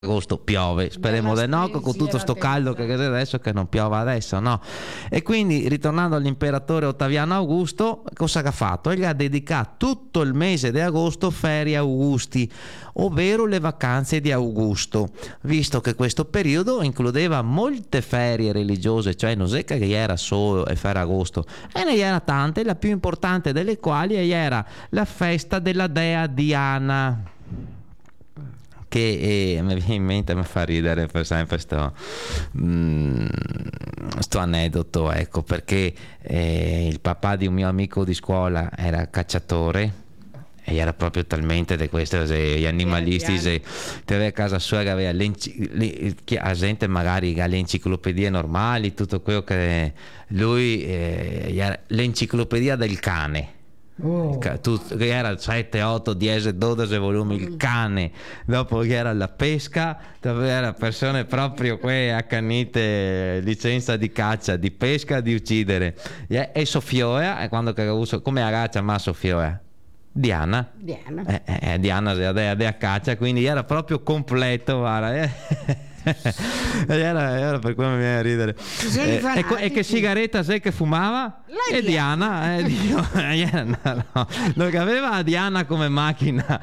agosto piove, speriamo di no, con tutto sto caldo che adesso, che non piova adesso, no? E quindi, ritornando all'imperatore Ottaviano Augusto, cosa che ha fatto? Egli ha dedicato tutto il mese di agosto ferie Augusti, ovvero le vacanze di Augusto, visto che questo periodo includeva molte ferie religiose, cioè non è che era solo e Ferragosto, e ne era tante, la più importante delle quali era la festa della dea Diana, che mi viene in mente, mi fa ridere per sempre sto aneddoto, ecco, perché il papà di un mio amico di scuola era cacciatore e era proprio talmente di questi gli animalisti, se te a casa sua che aveva la gente magari ha le enciclopedie normali, tutto quello che lui l'enciclopedia del cane. Che era 7, 8, 10, 12 volumi il cane, dopo che era la pesca, dove era persone proprio que accanite, licenza di caccia, di pesca, di uccidere, e Sofioea, quando che uso come agaccia ma Sofioea Diana Diana a caccia, quindi era proprio completo, guarda. Era per cui mi viene a ridere. E che sigaretta sei che fumava? E Diana, no, che aveva Diana come macchina,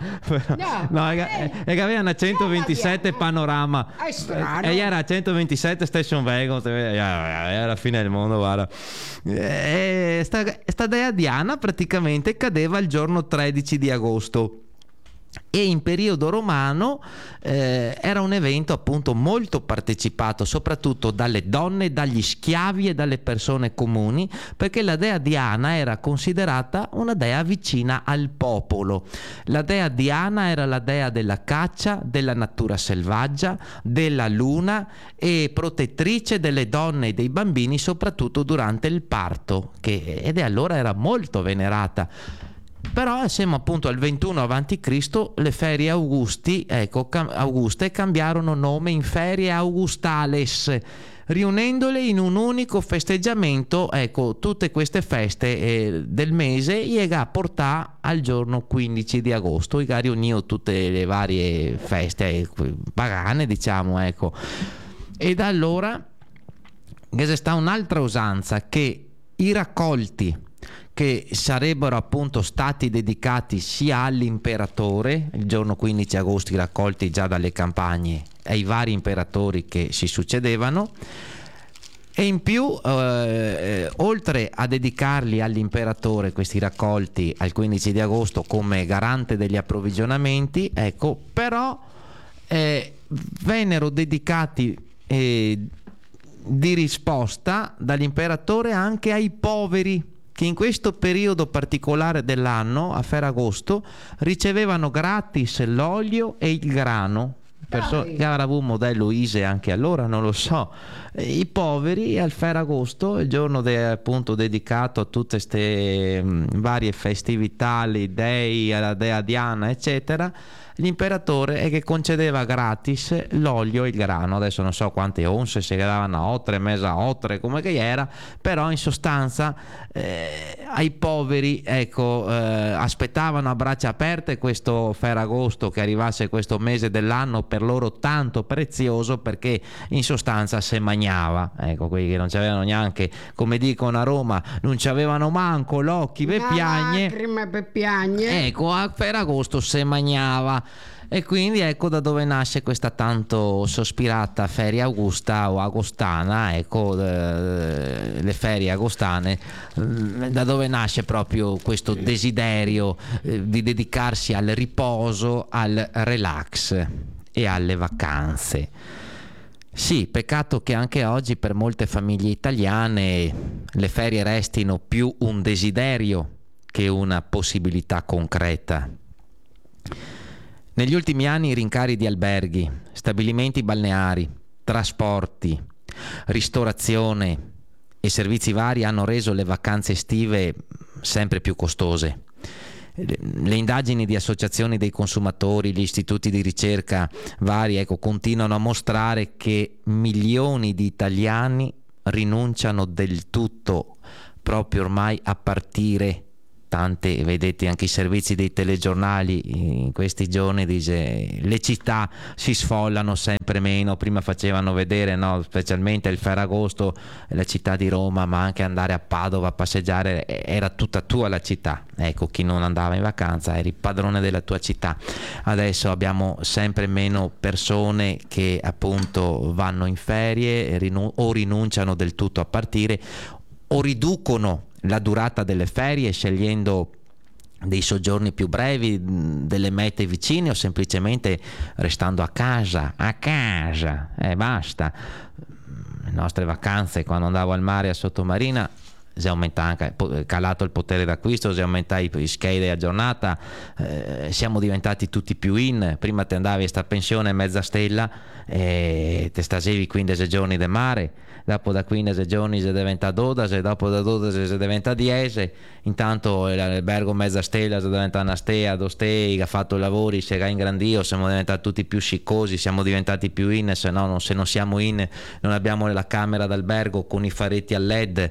e che aveva una 127 panorama, e era 127 station wagon, era la fine del mondo, guarda. E sta dea Diana praticamente cadeva il giorno 13 di agosto. E in periodo romano era un evento appunto molto partecipato soprattutto dalle donne, dagli schiavi e dalle persone comuni, perché la dea Diana era considerata una dea vicina al popolo. La dea Diana era la dea della caccia, della natura selvaggia, della luna e protettrice delle donne e dei bambini, soprattutto durante il parto, ed allora era molto venerata. Però siamo appunto al 21 a.C., le ferie auguste cambiarono nome in ferie augustales, riunendole in un unico festeggiamento. Ecco, tutte queste feste del mese a portare al giorno 15 di agosto, che riuniva tutte le varie feste pagane, diciamo, ecco. E da allora c'è sta un'altra usanza, che i raccolti che sarebbero appunto stati dedicati sia all'imperatore, il giorno 15 agosto, raccolti già dalle campagne, ai vari imperatori che si succedevano, e in più oltre a dedicarli all'imperatore questi raccolti al 15 di agosto come garante degli approvvigionamenti, ecco, però vennero dedicati di risposta dall'imperatore anche ai poveri, che in questo periodo particolare dell'anno, a Ferragosto, ricevevano gratis l'olio e il grano. Che avrà avuto un modello ISE anche allora, non lo so. I poveri al Ferragosto, il giorno appunto dedicato a tutte queste varie festività, le dei, alla dea Diana, eccetera, l'imperatore è che concedeva gratis l'olio e il grano. Adesso non so quante onze, se davano a otre, mesa a otre, come che era, però in sostanza ai poveri, ecco, aspettavano a braccia aperte questo Ferragosto, che arrivasse questo mese dell'anno per loro tanto prezioso, perché in sostanza se magnava, ecco, quelli che non c'avevano neanche, come dicono a Roma, non c'avevano manco l'occhi per piagne, ecco, a Ferragosto se magnava. E quindi ecco da dove nasce questa tanto sospirata ferie augusta o agostana, ecco, le ferie agostane, da dove nasce proprio questo desiderio di dedicarsi al riposo, al relax e alle vacanze. Sì, peccato che anche oggi per molte famiglie italiane le ferie restino più un desiderio che una possibilità concreta. Negli ultimi anni i rincari di alberghi, stabilimenti balneari, trasporti, ristorazione e servizi vari hanno reso le vacanze estive sempre più costose. Le indagini di associazioni dei consumatori, gli istituti di ricerca vari, ecco, continuano a mostrare che milioni di italiani rinunciano del tutto, proprio ormai a partire tante, vedete anche i servizi dei telegiornali in questi giorni, dice le città si sfollano sempre meno. Prima facevano vedere, no, specialmente il Ferragosto, la città di Roma, ma anche andare a Padova a passeggiare, era tutta tua la città. Ecco, chi non andava in vacanza eri padrone della tua città. Adesso abbiamo sempre meno persone che appunto vanno in ferie o rinunciano del tutto a partire o riducono la durata delle ferie scegliendo dei soggiorni più brevi, delle mete vicine, o semplicemente restando a casa e basta. Le nostre vacanze, quando andavo al mare a Sottomarina, si aumenta anche, calato il potere d'acquisto, si aumenta i schede a giornata, siamo diventati tutti più in. Prima te andavi a sta pensione mezza stella e te stasevi 15 giorni di mare, dopo da 15 giorni si diventa 12, e dopo da 12 si diventa 10. Intanto l'albergo mezza stella si diventa una stea, due stee, che ha fatto i lavori, si è ingrandio, siamo diventati tutti più sciccosi, siamo diventati più in. Se non siamo in, non abbiamo la camera d'albergo con i faretti a LED,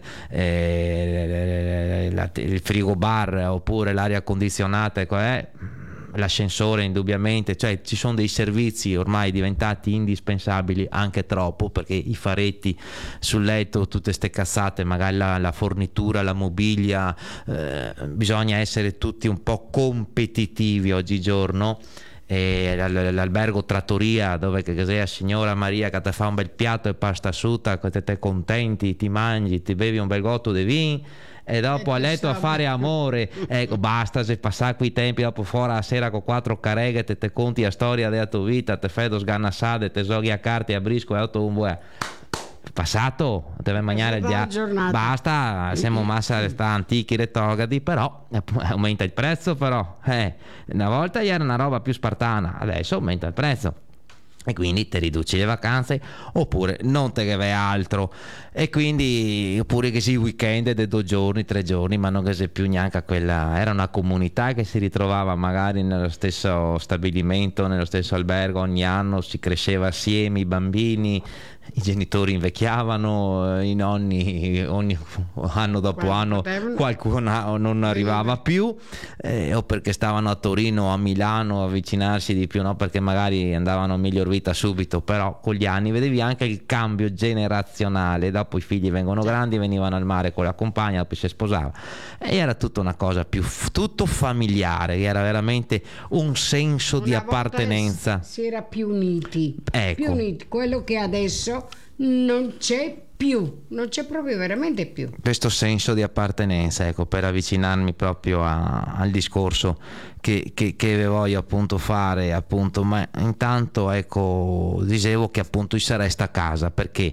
il frigo bar oppure l'aria condizionata, l'ascensore indubbiamente, cioè ci sono dei servizi ormai diventati indispensabili, anche troppo, perché i faretti sul letto, tutte ste cazzate, magari la fornitura, la mobilia, bisogna essere tutti un po' competitivi oggigiorno. E l'albergo trattoria, dove che sia signora Maria che ti fa un bel piatto e pasta asciutta, che te contenti, ti mangi, ti bevi un bel gotto di vino e dopo a letto a fare amore. Ecco, basta se passare quei tempi dopo fuori a sera con 4 careghe te conti la storia della tua vita, te fai dos sgannassade, te giochi a carte a brisco e otto un buon passato, deve mangiare basta, siamo massa resta antichi retogadi, però aumenta il prezzo. Però una volta era una roba più spartana, adesso aumenta il prezzo e quindi te riduci le vacanze oppure non te che vai altro, e quindi oppure che si weekend di 2 giorni 3 giorni, ma non che sia più neanche quella. Era una comunità che si ritrovava magari nello stesso stabilimento, nello stesso albergo ogni anno, si cresceva assieme, i bambini, i genitori invecchiavano, i nonni ogni anno dopo anno qualcuno non arrivava più, o perché stavano a Torino o a Milano a avvicinarsi di più, no? Perché magari andavano a miglior vita subito, però con gli anni vedevi anche il cambio generazionale. Dopo i figli vengono grandi, venivano al mare con la compagna, poi si sposava e era tutta una cosa più tutto familiare, era veramente un senso di appartenenza. Si era più uniti, ecco. Più uniti, quello che adesso non c'è più, non c'è proprio veramente più questo senso di appartenenza. Ecco, per avvicinarmi proprio al discorso che voglio appunto fare, appunto, ma intanto ecco dicevo che appunto si resta a casa perché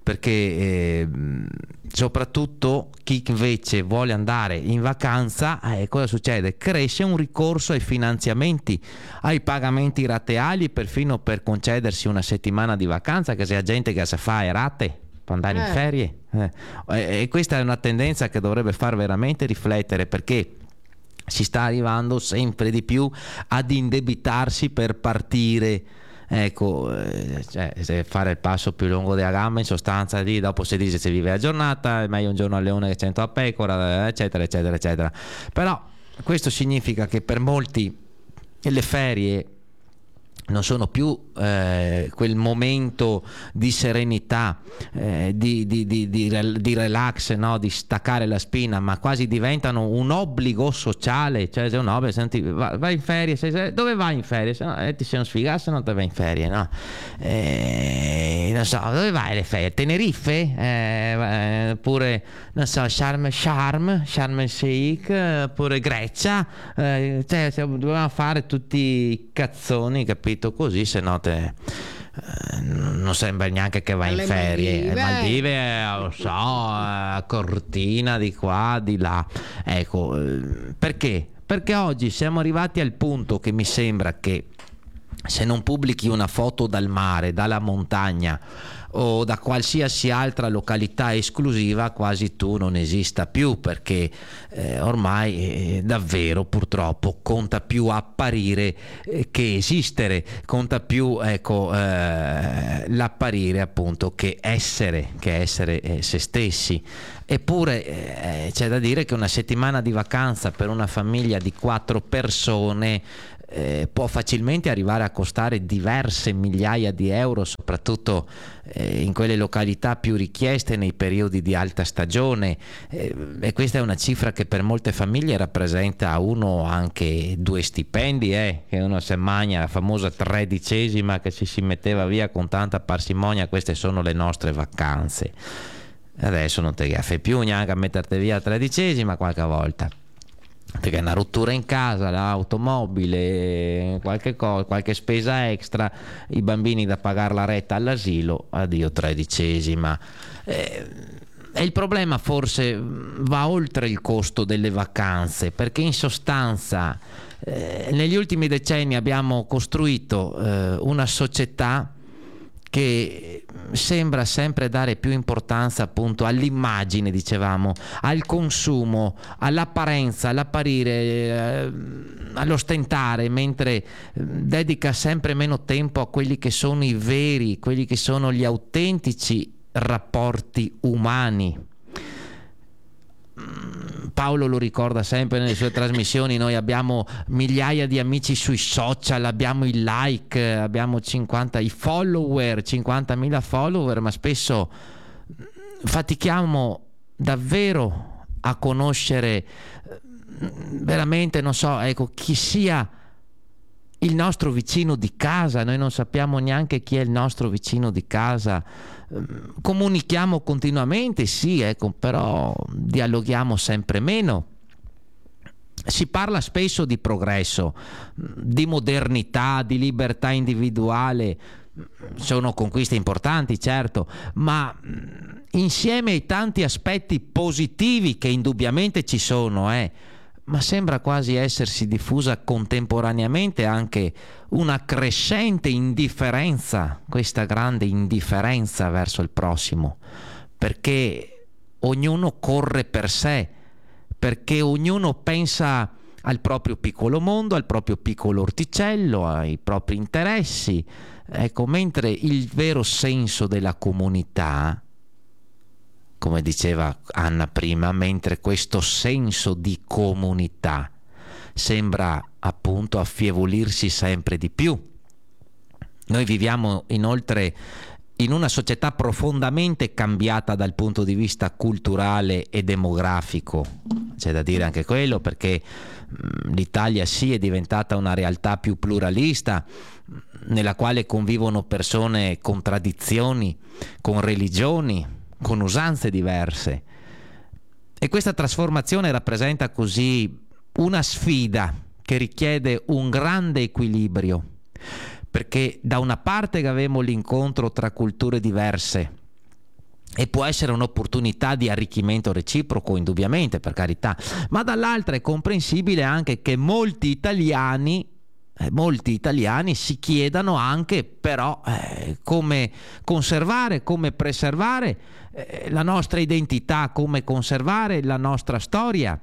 soprattutto chi invece vuole andare in vacanza, cosa succede? Cresce un ricorso ai finanziamenti, ai pagamenti rateali, perfino per concedersi una settimana di vacanza, che sia gente che si fa rate per andare in ferie, e questa è una tendenza che dovrebbe far veramente riflettere, perché si sta arrivando sempre di più ad indebitarsi per partire. Ecco, cioè, fare il passo più lungo della gamba, in sostanza lì dopo si dice si vive la giornata, è meglio un giorno al leone che 100 a pecora, eccetera eccetera eccetera. Però questo significa che per molti le ferie non sono più quel momento di serenità, di relax, no? Di staccare la spina, ma quasi diventano un obbligo sociale. Cioè se un obbligo, senti, vai in ferie, dove vai in ferie? Se no, ti sei un sfigato se non te vai in ferie, no? Non so, dove vai le ferie? Tenerife? Oppure non so, Sharm el Sheikh, oppure Grecia, cioè dovevamo fare tutti i cazzoni, capito? Così, se no te non sembra neanche che vai in ferie. Maldive, lo so, Cortina di qua, di là. Ecco, perché? Perché oggi siamo arrivati al punto che mi sembra che se non pubblichi una foto dal mare, dalla montagna o da qualsiasi altra località esclusiva quasi tu non esista più, perché ormai davvero purtroppo conta più apparire che esistere, conta più l'apparire appunto che essere se stessi. Eppure c'è da dire che una settimana di vacanza per una famiglia di 4 persone può facilmente arrivare a costare diverse migliaia di euro, soprattutto in quelle località più richieste nei periodi di alta stagione, e questa è una cifra che per molte famiglie rappresenta uno, anche 2 stipendi, che uno se magna, la famosa tredicesima che si metteva via con tanta parsimonia. Queste sono le nostre vacanze. Adesso non te fai più neanche a metterti via la tredicesima qualche volta, perché una rottura in casa, l'automobile, qualche spesa extra, i bambini da pagare la retta all'asilo, addio tredicesima. E il problema forse va oltre il costo delle vacanze, perché in sostanza negli ultimi decenni abbiamo costruito una società che sembra sempre dare più importanza appunto all'immagine, dicevamo, al consumo, all'apparenza, all'apparire, all'ostentare, mentre dedica sempre meno tempo a quelli che sono i veri, quelli che sono gli autentici rapporti umani. Paolo lo ricorda sempre nelle sue trasmissioni: noi abbiamo migliaia di amici sui social, abbiamo i like, abbiamo 50.000 follower, ma spesso fatichiamo davvero a conoscere veramente, non so, chi sia il nostro vicino di casa. Noi non sappiamo neanche chi è il nostro vicino di casa. Comunichiamo continuamente, sì, però dialoghiamo sempre meno. Si parla spesso di progresso, di modernità, di libertà individuale. Sono conquiste importanti, certo, ma insieme ai tanti aspetti positivi che indubbiamente ci sono, ma sembra quasi essersi diffusa contemporaneamente anche una crescente indifferenza, questa grande indifferenza verso il prossimo, perché ognuno corre per sé, perché ognuno pensa al proprio piccolo mondo, al proprio piccolo orticello, ai propri interessi. Mentre il vero senso della comunità, come diceva Anna prima, mentre questo senso di comunità sembra appunto affievolirsi sempre di più. Noi viviamo inoltre in una società profondamente cambiata dal punto di vista culturale e demografico. C'è da dire anche quello, perché l'Italia sì è diventata una realtà più pluralista, nella quale convivono persone con tradizioni, con religioni, con usanze diverse, e questa trasformazione rappresenta così una sfida che richiede un grande equilibrio, perché da una parte avevamo l'incontro tra culture diverse e può essere un'opportunità di arricchimento reciproco, indubbiamente, per carità, ma dall'altra è comprensibile anche che molti italiani si chiedano anche però come conservare, come preservare la nostra identità, come conservare la nostra storia,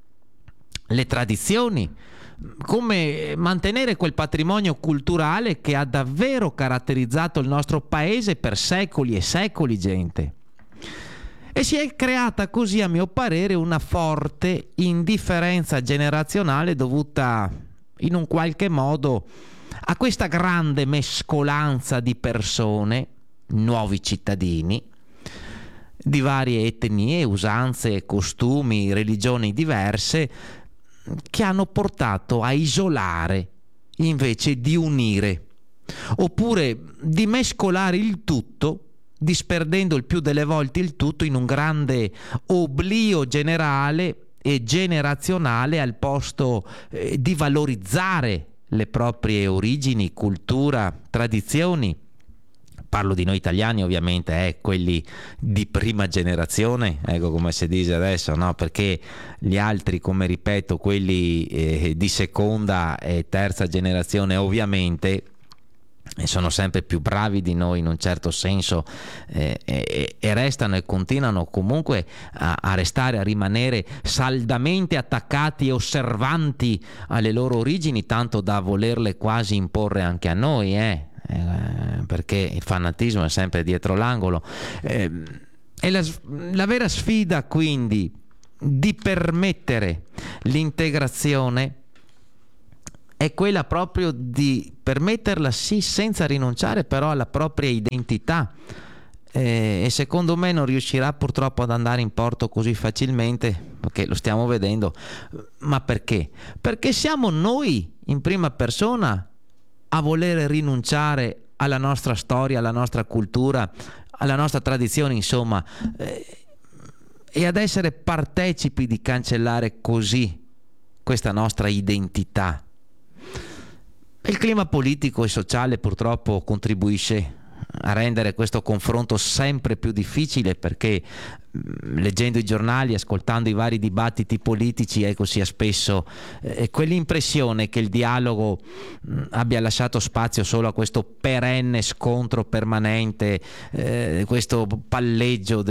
le tradizioni, come mantenere quel patrimonio culturale che ha davvero caratterizzato il nostro paese per secoli e secoli, gente. E si è creata così, a mio parere, una forte indifferenza generazionale dovuta in un qualche modo a questa grande mescolanza di persone, nuovi cittadini, di varie etnie, usanze, costumi, religioni diverse, che hanno portato a isolare invece di unire, oppure di mescolare il tutto, disperdendo il più delle volte il tutto in un grande oblio generale e generazionale, al posto di valorizzare le proprie origini, cultura, tradizioni. Parlo di noi italiani, ovviamente, quelli di prima generazione, come si dice adesso, no? Perché gli altri, come ripeto, quelli di seconda e terza generazione, ovviamente e sono sempre più bravi di noi in un certo senso, e restano e continuano comunque a restare, a rimanere saldamente attaccati e osservanti alle loro origini, tanto da volerle quasi imporre anche a noi, perché il fanatismo è sempre dietro l'angolo. E la vera sfida quindi di permettere l'integrazione è quella proprio di permetterla, sì, senza rinunciare però alla propria identità, e secondo me non riuscirà purtroppo ad andare in porto così facilmente, perché lo stiamo vedendo. Ma perché? Perché siamo noi in prima persona a voler rinunciare alla nostra storia, alla nostra cultura, alla nostra tradizione, insomma, e ad essere partecipi di cancellare così questa nostra identità. Il clima politico e sociale purtroppo contribuisce a rendere questo confronto sempre più difficile, perché leggendo i giornali, ascoltando i vari dibattiti politici, ecco, si ha spesso quell'impressione che il dialogo abbia lasciato spazio solo a questo perenne scontro permanente, questo palleggio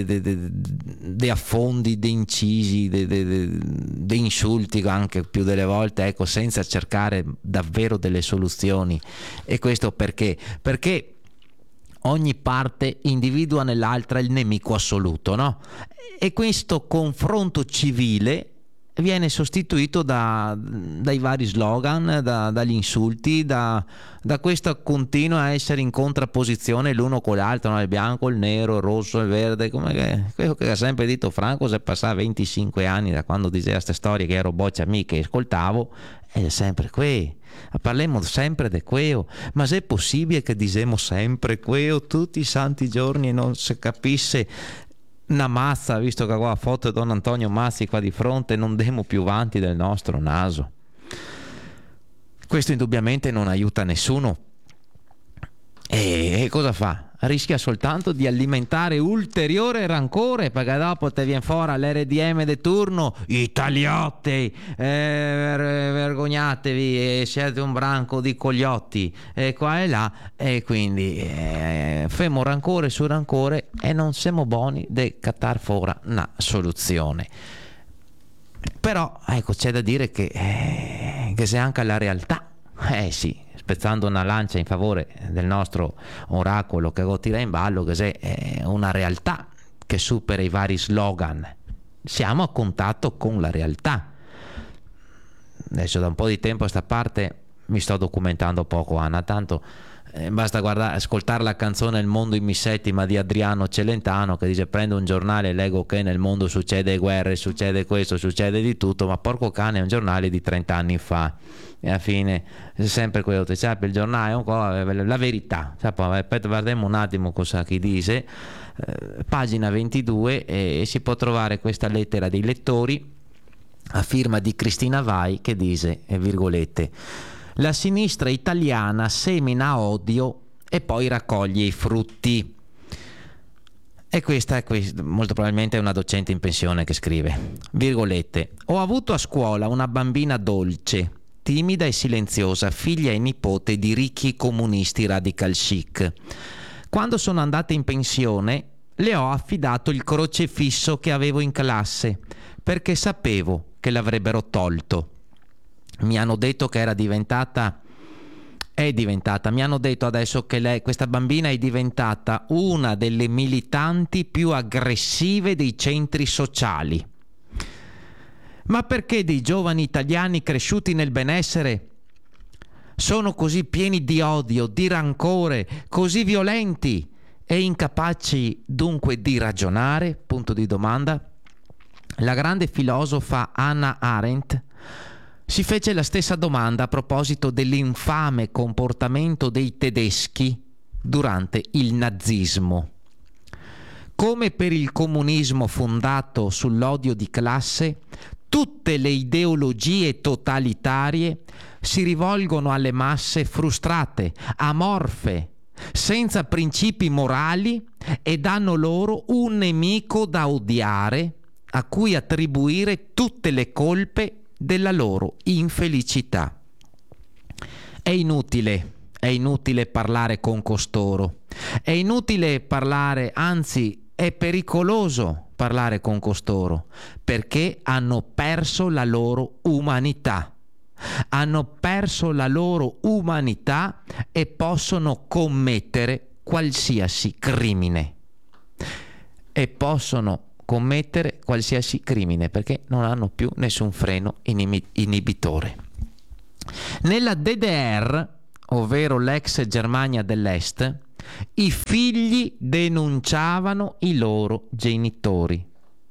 di affondi, di incisi, di insulti anche più delle volte, ecco, senza cercare davvero delle soluzioni. E questo perché? Perché ogni parte individua nell'altra il nemico assoluto, no? E questo confronto civile viene sostituito dai vari slogan, dagli insulti, da questo continuo a essere in contrapposizione l'uno con l'altro, no? Il bianco, il nero, il rosso, il verde, quello che ha sempre detto Franco, se passava 25 anni da quando diceva queste storie che ero boccia mica e ascoltavo, è sempre qui. Parliamo sempre di quello, ma se è possibile che diciamo sempre quello tutti i santi giorni e non si capisse una mazza, visto che qua la foto di Don Antonio Mazzi qua di fronte, non demo più avanti del nostro naso. Questo indubbiamente non aiuta nessuno, e cosa fa? Rischia soltanto di alimentare ulteriore rancore, perché dopo te viene fuori l'RDM di turno: italiotti, vergognatevi, siete un branco di cogliotti, qua e là, e quindi femo rancore su rancore e non siamo buoni di cattar fuori una soluzione. Però ecco, c'è da dire che se anche la realtà, sì, spezzando una lancia in favore del nostro oracolo che lo tira in ballo, che se è una realtà che supera i vari slogan. Siamo a contatto con la realtà. Adesso da un po' di tempo a sta parte mi sto documentando poco, Anna, tanto basta ascoltare la canzone Il mondo in missettima di Adriano Celentano, che dice: prendo un giornale e leggo che nel mondo succede guerre, succede questo, succede di tutto, ma porco cane, è un giornale di 30 anni fa. E alla fine è sempre quello che c'è, il giornale è un po' la verità. Guardiamo un attimo cosa chi dice, pagina 22, e si può trovare questa lettera dei lettori a firma di Cristina Vai, che dice, virgolette: la sinistra italiana semina odio e poi raccoglie i frutti. E questa molto probabilmente è una docente in pensione che scrive, virgolette: ho avuto a scuola una bambina dolce, timida e silenziosa, figlia e nipote di ricchi comunisti radical chic. Quando sono andata in pensione le ho affidato il crocefisso che avevo in classe, perché sapevo che l'avrebbero tolto. Mi hanno detto che è diventata, mi hanno detto adesso che questa bambina è diventata una delle militanti più aggressive dei centri sociali. Ma perché dei giovani italiani cresciuti nel benessere sono così pieni di odio, di rancore, così violenti e incapaci dunque di ragionare? Punto di domanda. La grande filosofa Hannah Arendt si fece la stessa domanda a proposito dell'infame comportamento dei tedeschi durante il nazismo. Come per il comunismo fondato sull'odio di classe, tutte le ideologie totalitarie si rivolgono alle masse frustrate, amorfe, senza principi morali, e danno loro un nemico da odiare, a cui attribuire tutte le colpe della loro infelicità. È inutile è inutile parlare con costoro. È inutile parlare, anzi è pericoloso parlare con costoro, perché hanno perso la loro umanità. Hanno perso la loro umanità e possono commettere qualsiasi crimine. E possono commettere qualsiasi crimine perché non hanno più nessun freno inibitore. Nella DDR, ovvero l'ex Germania dell'Est, i figli denunciavano i loro genitori.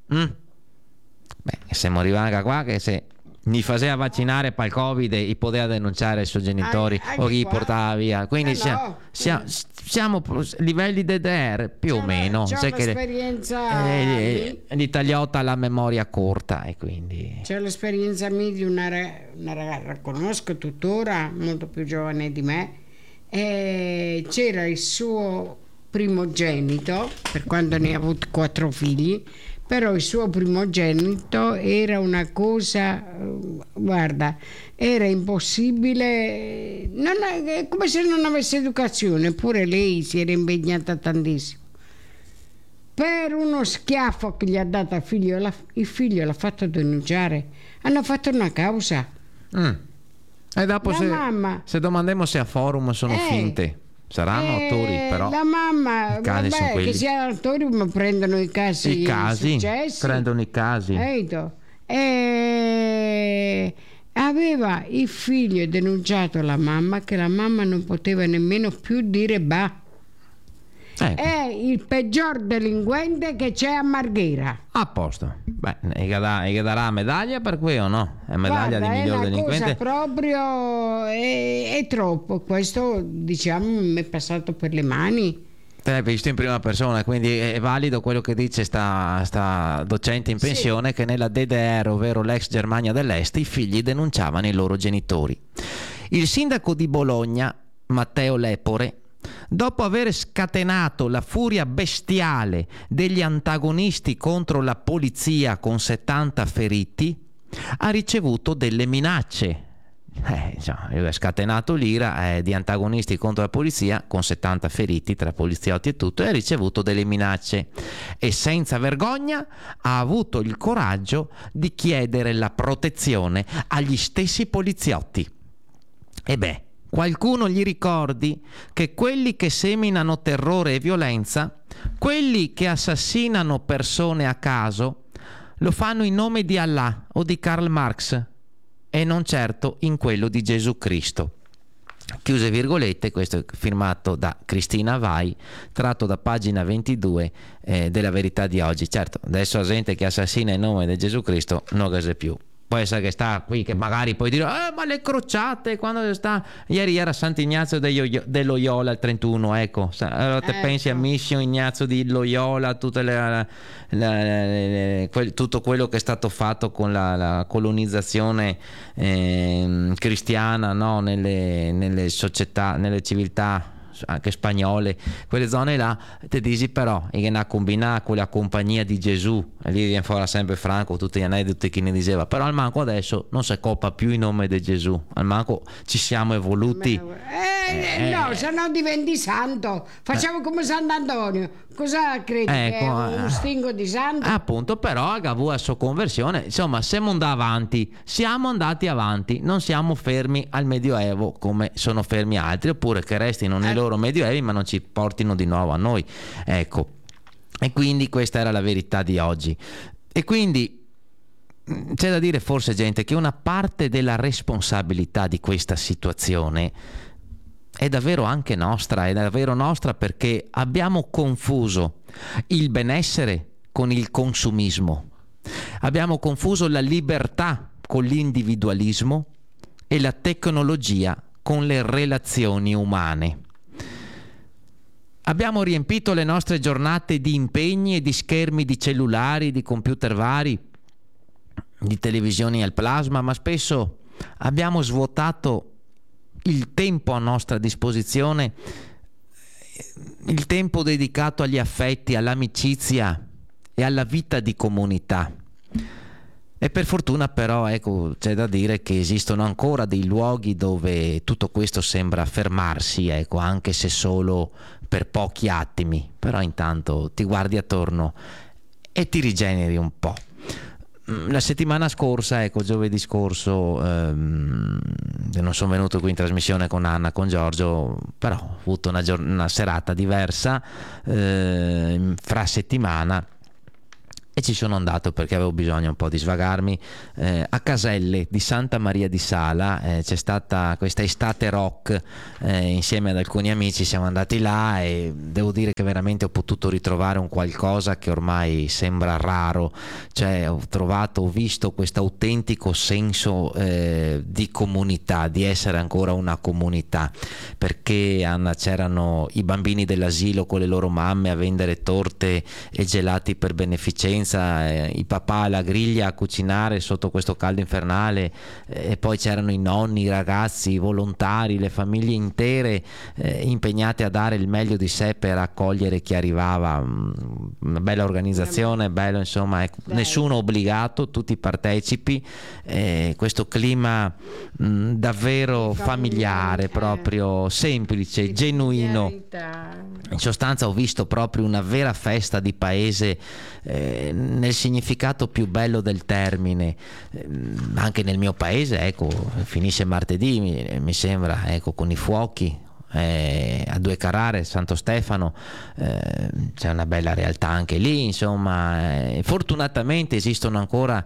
Se moriva qua, che se mi faceva vaccinare per il Covid e poteva denunciare i suoi genitori o chi portava via. Quindi siamo a livelli DDR più o meno. C'è l'esperienza l'italiota ha la memoria corta e quindi c'è l'esperienza mia di una ragazza, la conosco tuttora, molto più giovane di me, e c'era il suo primogenito, per quando ne ha avuti 4 figli, però il suo primogenito era una cosa, guarda, era impossibile, è come se non avesse educazione, pure lei si era impegnata tantissimo. Per uno schiaffo che gli ha dato al figlio, il figlio l'ha fatto denunciare, hanno fatto una causa. E dopo se domandiamo se a forum sono finte. Saranno attori, però la mamma, vabbè, che siano attori, ma prendono i casi successi. Prendono i casi. Aveva il figlio denunciato la mamma, che la mamma non poteva nemmeno più dire bah. È il peggior delinquente che c'è a Marghera. A posto. Beh, gli darà medaglia per quello, no? È medaglia di miglior delinquente. Cosa proprio è troppo. Questo, diciamo, mi è passato per le mani. Te l'hai visto in prima persona, quindi è valido quello che dice sta docente in pensione, che nella DDR, ovvero l'ex Germania dell'Est, i figli denunciavano i loro genitori. Il sindaco di Bologna, Matteo Lepore, dopo aver scatenato la furia bestiale degli antagonisti contro la polizia con 70 feriti, ha ricevuto delle minacce. Ha scatenato l'ira di antagonisti contro la polizia con 70 feriti tra poliziotti e tutto, e ha ricevuto delle minacce, e senza vergogna ha avuto il coraggio di chiedere la protezione agli stessi poliziotti. Qualcuno gli ricordi che quelli che seminano terrore e violenza, quelli che assassinano persone a caso, lo fanno in nome di Allah o di Karl Marx e non certo in quello di Gesù Cristo. Chiuse virgolette. Questo è firmato da Cristina Vai, tratto da pagina 22 della Verità di oggi. Certo, adesso la gente che assassina in nome di Gesù Cristo non case più. Può essere che sta qui, che magari poi dire ma le crociate, quando sta ieri era Sant'Ignazio dell'Oyola il 31, ecco. Allora te pensi a Mission Ignazio di Loyola, tutto quello che è stato fatto con la colonizzazione cristiana, no? nelle società, nelle civiltà anche spagnole, quelle zone là, te dici però che una combinata con la compagnia di Gesù, e lì viene fuori sempre Franco tutti gli aneddoti che ne diceva, però al manco adesso non si coppa più in nome di Gesù, al manco ci siamo evoluti. No, se no diventi santo, facciamo come Sant'Antonio, cosa credi, che è un stingo di santo? Appunto, però a Gavù a sua conversione, insomma, siamo andati avanti, non siamo fermi al Medioevo come sono fermi altri, oppure che restino nei loro medioevi ma non ci portino di nuovo a noi, ecco. E quindi questa era la verità di oggi. E quindi c'è da dire, forse, gente, che una parte della responsabilità di questa situazione è davvero anche nostra, è davvero nostra, perché abbiamo confuso il benessere con il consumismo, abbiamo confuso la libertà con l'individualismo e la tecnologia con le relazioni umane. Abbiamo riempito le nostre giornate di impegni e di schermi di cellulari, di computer vari, di televisioni al plasma, ma spesso abbiamo svuotato il tempo a nostra disposizione, il tempo dedicato agli affetti, all'amicizia e alla vita di comunità. E per fortuna però, ecco, c'è da dire che esistono ancora dei luoghi dove tutto questo sembra fermarsi, ecco, anche se solo per pochi attimi, però intanto ti guardi attorno e ti rigeneri un po'. La settimana scorsa, ecco, giovedì scorso, non sono venuto qui in trasmissione con Anna, con Giorgio, però ho avuto una serata diversa fra settimana, e ci sono andato perché avevo bisogno un po' di svagarmi a Caselle di Santa Maria di Sala. C'è stata questa estate rock, insieme ad alcuni amici siamo andati là e devo dire che veramente ho potuto ritrovare un qualcosa che ormai sembra raro, cioè ho visto questo autentico senso di comunità, di essere ancora una comunità, perché Anna, c'erano i bambini dell'asilo con le loro mamme a vendere torte e gelati per beneficenza, i papà alla griglia a cucinare sotto questo caldo infernale, e poi c'erano i nonni, i ragazzi, i volontari, le famiglie intere impegnate a dare il meglio di sé per accogliere chi arrivava. Una bella organizzazione, bello, insomma, nessuno obbligato, tutti partecipi, questo clima davvero familiare, proprio semplice, genuino. In sostanza ho visto proprio una vera festa di paese, nel significato più bello del termine. Anche nel mio paese, ecco, finisce martedì, mi sembra, ecco, con i fuochi a Due Carrare, Santo Stefano, c'è una bella realtà anche lì, insomma. Fortunatamente esistono ancora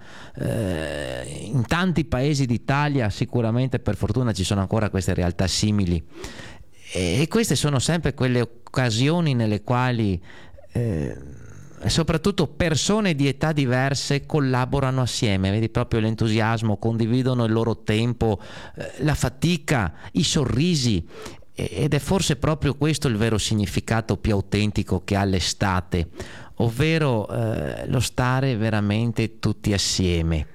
in tanti paesi d'Italia, sicuramente, per fortuna, ci sono ancora queste realtà simili, e queste sono sempre quelle occasioni nelle quali soprattutto persone di età diverse collaborano assieme, vedi proprio l'entusiasmo, condividono il loro tempo, la fatica, i sorrisi, ed è forse proprio questo il vero significato più autentico che ha l'estate, ovvero lo stare veramente tutti assieme.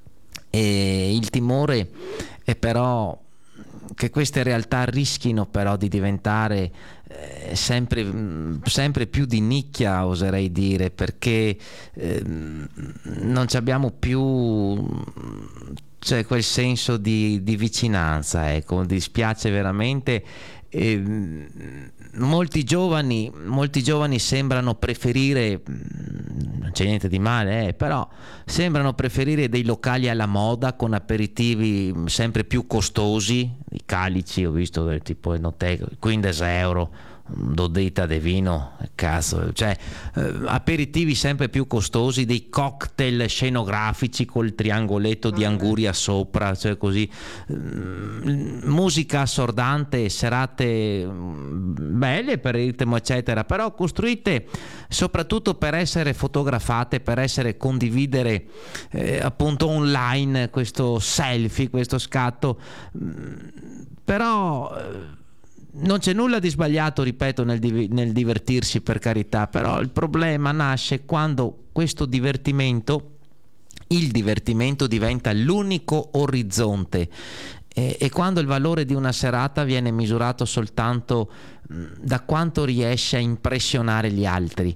E il timore è però che queste realtà rischino però di diventare sempre più di nicchia, oserei dire, perché non ci abbiamo più, cioè, quel senso di vicinanza, ecco. Mi dispiace veramente. Molti giovani sembrano preferire, non c'è niente di male, però sembrano preferire dei locali alla moda con aperitivi sempre più costosi, i calici, ho visto del tipo enoteca, 15 euro, dodita di vino, cazzo, cioè aperitivi sempre più costosi, dei cocktail scenografici col triangoletto di anguria sopra, cioè così, musica assordante, serate belle per il ritmo eccetera, però costruite soprattutto per essere fotografate, per essere condividere appunto online, questo selfie, questo scatto, però non c'è nulla di sbagliato, ripeto, nel divertirsi, per carità, però il problema nasce quando questo divertimento, il divertimento, diventa l'unico orizzonte, e quando il valore di una serata viene misurato soltanto da quanto riesce a impressionare gli altri.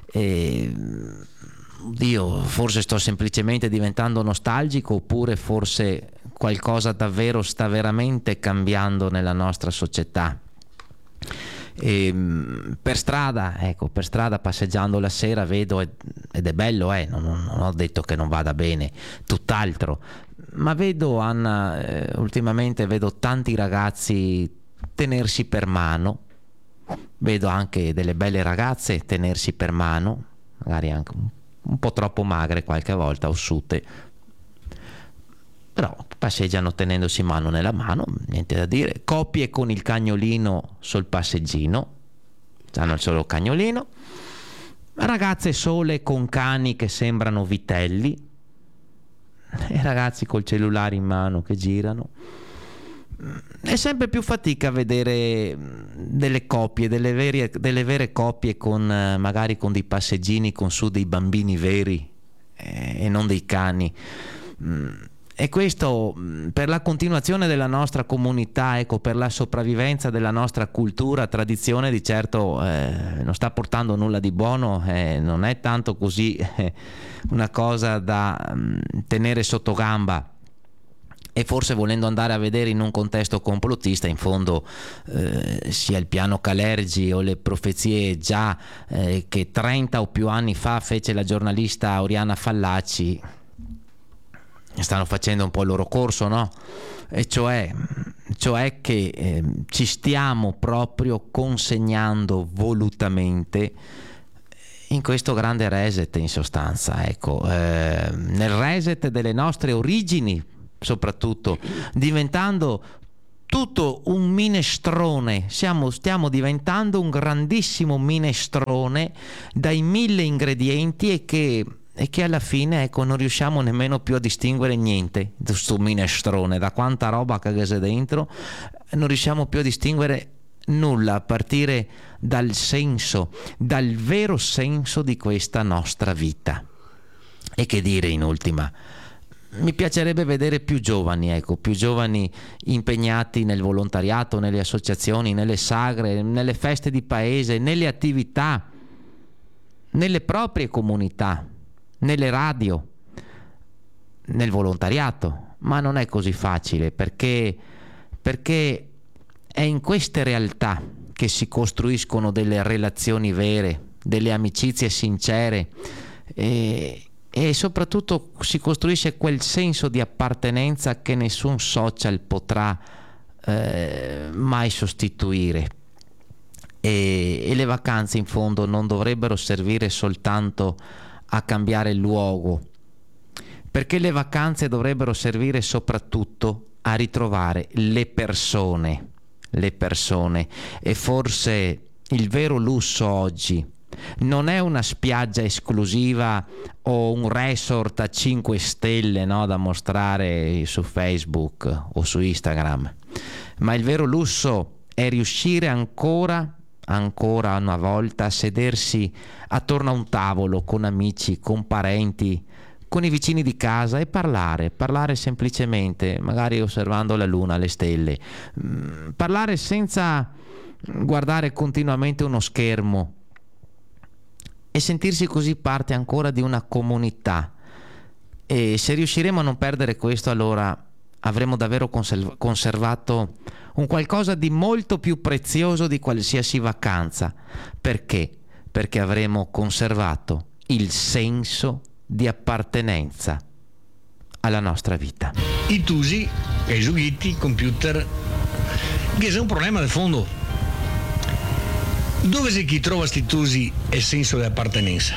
Dio, forse sto semplicemente diventando nostalgico, oppure forse qualcosa davvero sta veramente cambiando nella nostra società. Per strada passeggiando la sera vedo, ed è bello, non ho detto che non vada bene, tutt'altro, ma vedo, Anna, ultimamente vedo tanti ragazzi tenersi per mano, vedo anche delle belle ragazze tenersi per mano, magari anche un po' troppo magre qualche volta, ossute, però passeggiano tenendosi mano nella mano, niente da dire. Coppie con il cagnolino sul passeggino, hanno il solo cagnolino, ragazze sole con cani che sembrano vitelli, e ragazzi col cellulare in mano che girano. È sempre più fatica a vedere delle coppie, delle vere coppie, con magari con dei passeggini con su dei bambini veri, e non dei cani. E questo per la continuazione della nostra comunità, ecco, per la sopravvivenza della nostra cultura, tradizione, di certo non sta portando nulla di buono, non è tanto così una cosa da tenere sotto gamba. E forse, volendo andare a vedere in un contesto complottista, in fondo sia il piano Kalergi o le profezie già che 30 o più anni fa fece la giornalista Oriana Fallaci stanno facendo un po' il loro corso, no? E cioè che ci stiamo proprio consegnando volutamente in questo grande reset, in sostanza, ecco, nel reset delle nostre origini, soprattutto diventando tutto un minestrone. Stiamo diventando un grandissimo minestrone dai 1000 ingredienti e che alla fine, ecco, non riusciamo nemmeno più a distinguere niente di questo minestrone, da quanta roba che c'è dentro non riusciamo più a distinguere nulla, a partire dal senso, dal vero senso di questa nostra vita. E che dire, in ultima, mi piacerebbe vedere più giovani, ecco, più giovani impegnati nel volontariato, nelle associazioni, nelle sagre, nelle feste di paese, nelle attività, nelle proprie comunità, nelle radio, nel volontariato. Ma non è così facile, perché è in queste realtà che si costruiscono delle relazioni vere, delle amicizie sincere e soprattutto si costruisce quel senso di appartenenza che nessun social potrà mai sostituire. E le vacanze, in fondo, non dovrebbero servire soltanto a cambiare il luogo, perché le vacanze dovrebbero servire soprattutto a ritrovare le persone. E forse il vero lusso oggi non è una spiaggia esclusiva o un resort a 5 stelle, no, da mostrare su Facebook o su Instagram, ma il vero lusso è riuscire ancora una volta a sedersi attorno a un tavolo con amici, con parenti, con i vicini di casa e parlare semplicemente, magari osservando la luna, le stelle, parlare senza guardare continuamente uno schermo e sentirsi così parte ancora di una comunità. E se riusciremo a non perdere questo, allora avremo davvero conservato un qualcosa di molto più prezioso di qualsiasi vacanza. Perché? Perché avremo conservato il senso di appartenenza alla nostra vita. I tusi, i giochetti, i computer, che è un problema di fondo. Dove c'è chi trova sti tusi e senso di appartenenza?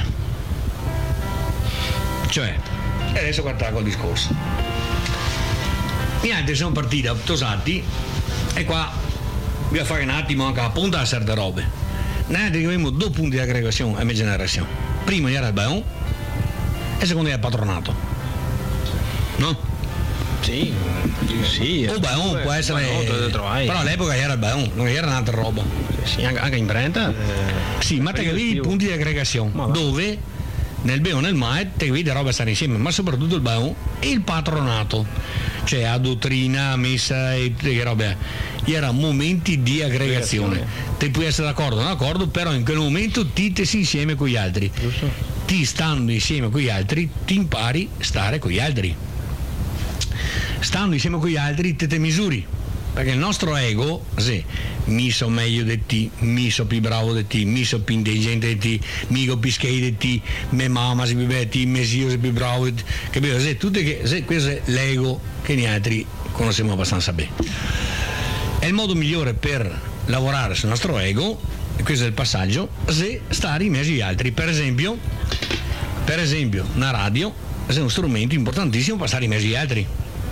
Cioè, adesso guardiamo il discorso. Niente, siamo partiti tosati e qua bisogna fare un attimo anche a punta a certe robe. Niente, abbiamo 2 punti di aggregazione a mia generazione. Primo era il Baon e secondo era il patronato. No? Sì. O Baon può essere. Però all'epoca era il Baon, non era un'altra roba. Sì, anche in Brenta. Sì, ma te capivi i punti di aggregazione dove nel Baon e nel Mae te capivi le robe stare insieme, ma soprattutto il Baon e il patronato, cioè a dottrina, messa e che robe. Erano momenti di aggregazione. Te puoi essere d'accordo o non d'accordo, però in quel momento ti sei insieme con gli altri. Giusto. Ti stando insieme con gli altri, ti impari a stare con gli altri. Stando insieme con gli altri te misuri, perché il nostro ego, sì, mi so meglio di te, mi so più bravo di te, mi so più intelligente di te, mi go più skate di te, mia mamma si più bella di te, mio zio si più bravo di te, capito? Sì, tutte che, sì, questo è l'ego che noi altri conosciamo abbastanza bene. È il modo migliore per lavorare sul nostro ego, e questo è il passaggio, se stare in mezzo agli altri. Per esempio, una radio è uno strumento importantissimo per stare in mezzo agli altri.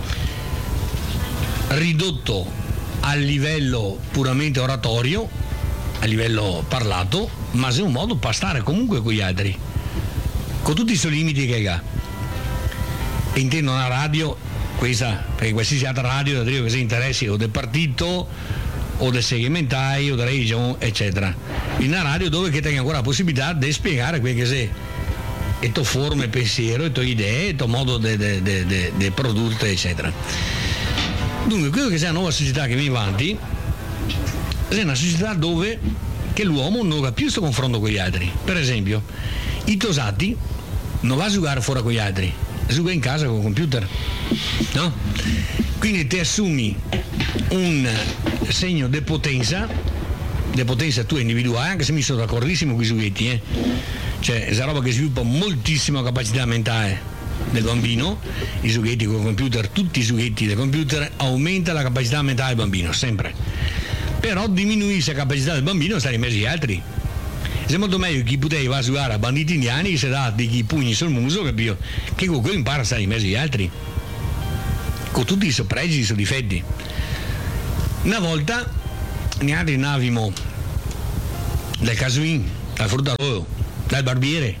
Ridotto a livello puramente oratorio, a livello parlato, ma è un modo per stare comunque con gli altri, con tutti i suoi limiti che ha. E intendo una radio, questa, perché qualsiasi altra radio che si interessi o del partito o del segmentari o della regione, eccetera. In una radio dove che tenga ancora la possibilità di spiegare quello che è e tuo forme pensiero, e tue idee, e tuo modo di produrre, eccetera. Dunque, quello che sia una nuova società che viene avanti è una società dove che l'uomo non ha più questo confronto con gli altri. Per esempio, i tosati non va a giocare fuori con gli altri, gioca in casa con il computer, no? Quindi ti assumi un segno di potenza tua individuale, anche se mi sono d'accordissimo con i giochetti, cioè è una roba che sviluppa moltissima capacità mentale del bambino. I giochetti con il computer, tutti i giochetti del computer aumenta la capacità mentale del bambino, sempre. Però diminuisce la capacità del bambino a stare in mezzo agli altri. È molto meglio chi poteva giocare a banditi indiani che si dà dei pugni sul muso, capito? Che con quello impara a stare in mezzo agli altri, con tutti i suoi pregi e i suoi difetti. Una volta ne andavamo dal casuin, dal fruttarolo, dal barbiere,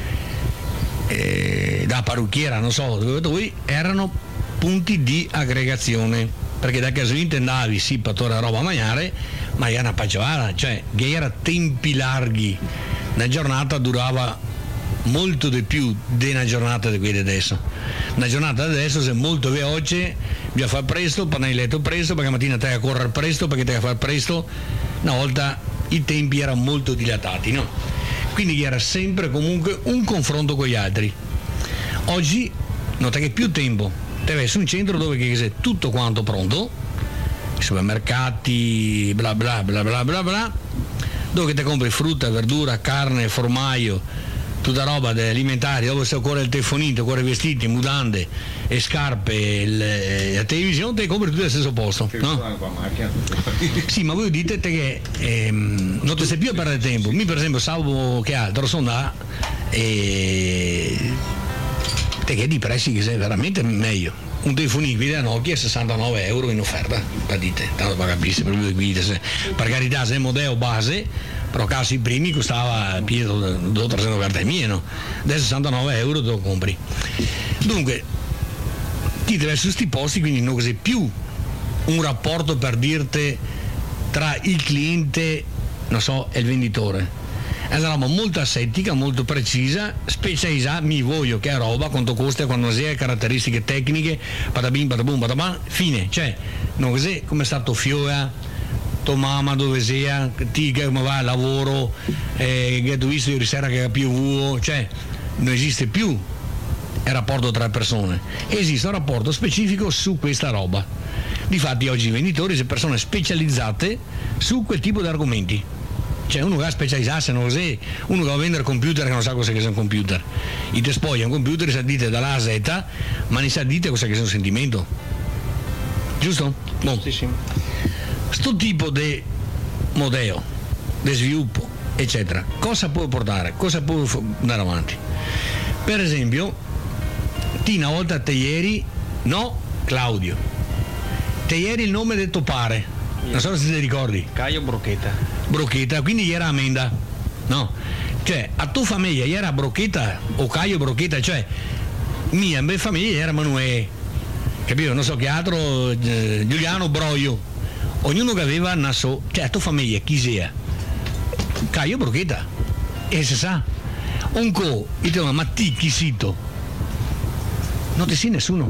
da parrucchiera, non so, dove erano punti di aggregazione, perché da casuin te andavi sì per tutta la roba a mangiare, ma era una pacciavara, cioè che era tempi larghi, una giornata durava molto di più di una giornata di quelle adesso. Una giornata adesso è molto veloce, bisogna fare presto, per andare in letto presto, perché la mattina te a correre presto, perché te a fare presto. Una volta i tempi erano molto dilatati, no? Quindi era sempre comunque un confronto con gli altri. Oggi non te che più tempo, te vai su un centro dove c'è tutto quanto pronto, supermercati, bla bla bla bla bla bla, dove te compri frutta, verdura, carne, formaggio, tutta roba alimentare, dove se occorre il telefonino, occorre vestiti, mutande e scarpe, la televisione, te compri tutto allo stesso posto, no? Sì, ma voi dite che non ti sei più a perdere tempo. Mi per esempio salvo che altro sono da te che di prezzi che sei veramente meglio. Un telefonino qui da Nokia è 69 euro in offerta, per dite, tanto per capirsi, per carità se è modello base, però caso i primi costava più di 300 carte mie, no? Adesso 69 euro te lo compri. Dunque, ti deve su sti posti, quindi non c'è più un rapporto per dirti tra il cliente, non so, e il venditore. È una roba molto asettica, molto precisa, specializzata, mi voglio che è roba, quanto costa, quando c'è, caratteristiche tecniche, patabim, patabum, patabam, fine. Cioè, non c'è come è stato Fioia, tua mamma dove sia, ti come va al lavoro, che tu visto ieri sera che ha piovuto, cioè non esiste più il rapporto tra persone, esiste un rapporto specifico su questa roba. Difatti oggi i venditori sono persone specializzate su quel tipo di argomenti. Cioè uno che va a specializzarsi, non così, uno che va a vendere computer che non sa cosa che sia un computer. I te spoglia un computer, sa dite dalla A a Z, ma non sa dite cosa che sia un sentimento. Giusto? Bon. Sì, sì. Sto tipo di modello, di sviluppo, eccetera, cosa può portare? Cosa può andare avanti? Per esempio, una volta te ieri, no, Claudio, te ieri il nome del tuo pare, non so se ti ricordi. Caio Brocchetta, quindi era Amenda, no? Cioè, a tua famiglia era Brocchetta o Caio Brocchetta, cioè, mia famiglia era Manuele, capito? Non so che altro, Giuliano Broio, ognuno che aveva una cioè a tua famiglia chi sia? Caio Brocchetta, e si sa, un co, io ti dico, ma ti chi sito? Non ti si nessuno,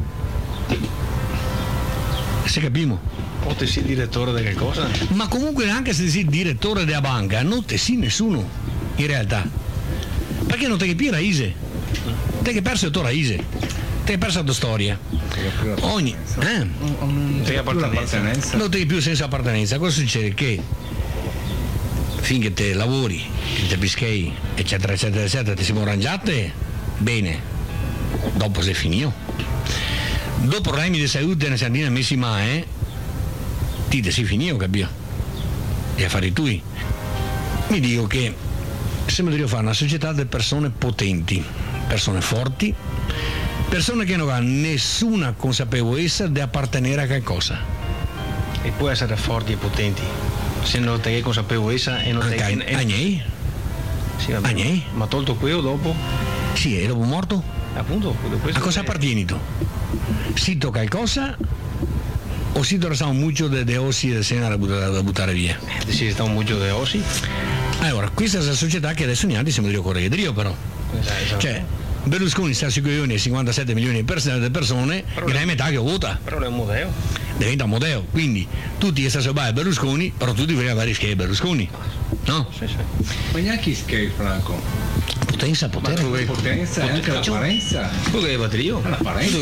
se capiamo. O te sei il direttore di che cosa? Ma comunque anche se sei il direttore della banca non te sei nessuno in realtà, perché non te che più raise, te che perso la tua raise, te che perso la tua storia, ogni Non te appartenenza. non te che più senza appartenenza. Cosa succede? Che finché te lavori, che te pischei, eccetera eccetera eccetera, ti siamo arrangiate bene, dopo sei finito, dopo problemi di salute ne siamo messi mai, ti si finito, capito? E affari tui. Mi dico che sembra di fare una società di persone potenti, persone forti, persone che non hanno nessuna consapevolezza di appartenere a qualcosa. E può essere forti e potenti, se non te che consapevolezza e non te Anche Agnei? Sì, vabbè. Agnei? Ma tolto quello dopo? Sì, è dopo morto? Appunto, A cosa appartieni tu? Si tocca qualcosa o si restano molto de ossi e de cena da buttare via? Si sta un muggio di ossi? Allora, questa è la società che adesso neanche siamo di Corriere Rio, però. Esatto. Cioè, Berlusconi sta sui coglioni e 57 milioni di persone, che è metà che vota. Però è un museo. Diventa un modeo, quindi tutti che sta sopra Berlusconi, però tutti vogliono avere schede Berlusconi, no? Sì, sì. Ma neanche schede, Franco. Potenza, Ma potere. la potenza e anche l'apparenza. Tu che vado io? L'apparenza.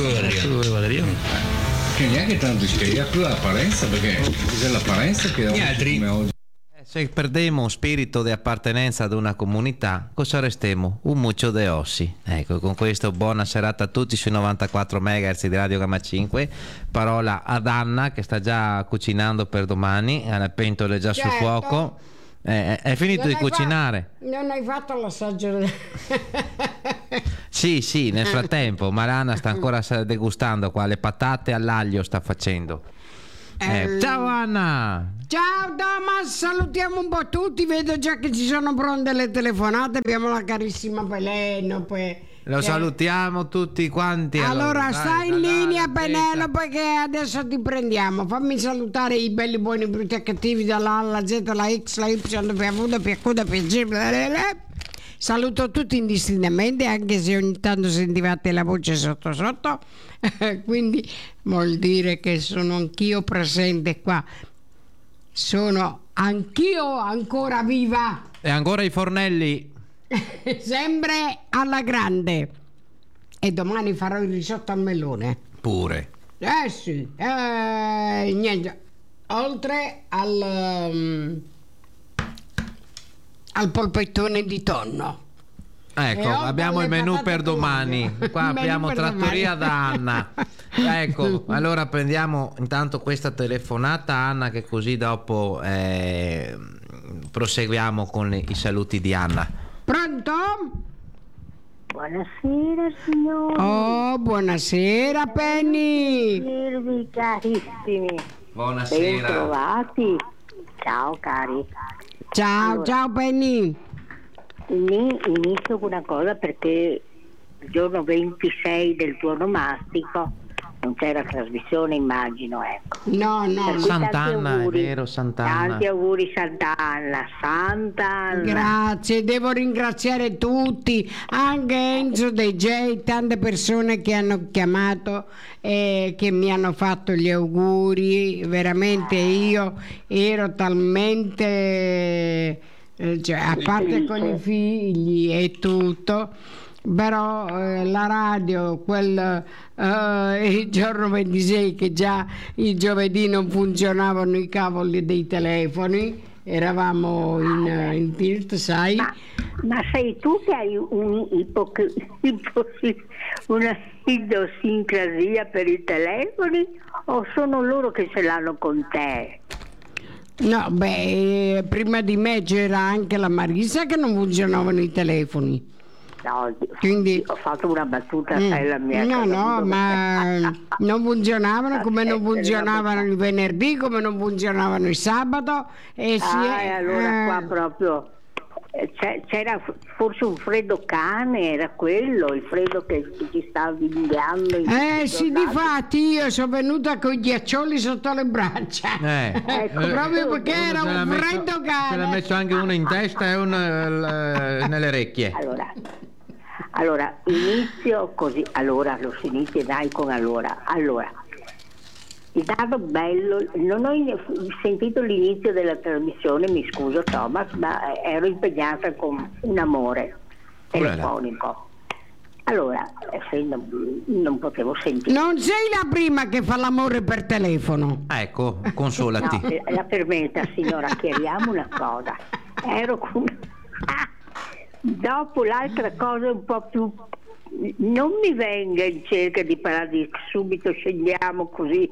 Che neanche tanto schede, più l'apparenza, perché è l'apparenza che Gli altri. come oggi. Se perdemo spirito di appartenenza ad una comunità, cosa restiamo? Un muccio de ossi. Ecco, con questo buona serata a tutti sui 94 MHz di Radio Gamma 5. Parola ad Anna che sta già cucinando per domani, la pentola è già sul Certo. fuoco. È finito di cucinare? Non hai fatto l'assaggio? Sì, nel frattempo Marana sta ancora degustando qua le patate all'aglio sta facendo. Ciao Anna! Ciao Thomas, salutiamo un po' tutti, vedo già che ci sono pronte le telefonate, abbiamo la carissima Penelope. Lo salutiamo tutti quanti. Allora dai, stai in dai, linea dai, Penelope che adesso ti prendiamo. Fammi salutare i belli, buoni, brutti e cattivi dalla A alla Z, la X, la Y, la PV, la PQ, la PG. Saluto tutti indistintamente, anche se ogni tanto sentivate la voce sotto sotto. Quindi vuol dire che sono anch'io presente qua. Sono anch'io ancora viva. E ancora i fornelli. Sempre alla grande. E domani farò il risotto al melone. Pure. Sì, niente. Oltre al polpettone di tonno. Ecco, abbiamo il menù per domani. Qua abbiamo trattoria da Anna. Ecco, allora prendiamo intanto questa telefonata Anna, che così dopo proseguiamo con i saluti di Anna. Pronto? Buonasera signori. Oh, buonasera Penny. Buonasera carissimi. Buonasera. Bentrovati. Ciao cari. Ciao, Allora, ciao Penny. Inizio con una cosa, perché il giorno 26 del tuo onomastico non c'era trasmissione, immagino, ecco. No, Per no. cui Sant'Anna, tanti auguri. è vero, Sant'Anna. Tanti auguri Sant'Anna, Sant'Anna. Grazie, devo ringraziare tutti, anche Enzo DJ, tante persone che hanno chiamato e che mi hanno fatto gli auguri. Veramente io ero talmente, cioè, a parte con i figli e tutto, però la radio il giorno 26, che già il giovedì non funzionavano i cavoli dei telefoni, eravamo in tilt, sai. Ma sei tu che hai una idiosincrasia per i telefoni, o sono loro che ce l'hanno con te? No, prima di me c'era anche la Marisa che non funzionavano i telefoni. No, Quindi ho fatto una battuta, sai la mia. no, ma non funzionavano, come non funzionavano il venerdì, come non funzionavano il sabato. E allora qua proprio c'era forse un freddo cane, era quello, il freddo che ci stava inviando. Sì, difatti io sono venuta con i ghiaccioli sotto le braccia. Proprio perché era un freddo cane. Se l'ha messo anche uno in testa e uno nelle orecchie. Allora, inizio così. Allora, lo si inizia dai con allora. Il dato bello, non ho sentito l'inizio della trasmissione, mi scuso Thomas, ma ero impegnata con un amore telefonico. Allora, non potevo sentire. Non sei la prima che fa l'amore per telefono. Ecco, consolati. No, la permetta signora, chiariamo una cosa. Ero con... Dopo l'altra cosa un po' più... Non mi venga in cerca di parlare subito scendiamo così.